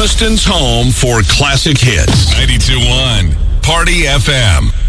Galveston's home for classic hits. 92.1 Party FM.